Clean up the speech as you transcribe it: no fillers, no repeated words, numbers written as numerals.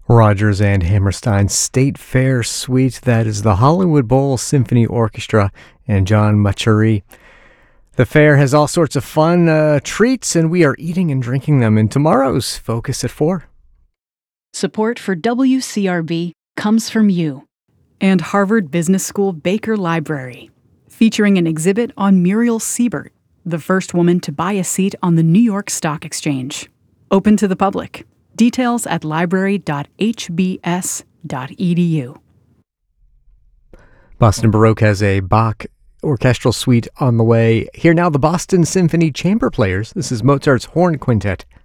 Rodgers and Hammerstein's State Fair Suite. That is the Hollywood Bowl Symphony Orchestra and John Maucheri. The fair has all sorts of fun treats, and we are eating and drinking them in tomorrow's Focus at 4. Support for WCRB comes from you and Harvard Business School Baker Library, featuring an exhibit on Muriel Siebert, the first woman to buy a seat on the New York Stock Exchange. Open to the public. Details at library.hbs.edu. Boston Baroque has a Bach orchestral suite on the way. Here now, the Boston Symphony Chamber Players. This is Mozart's Horn Quintet.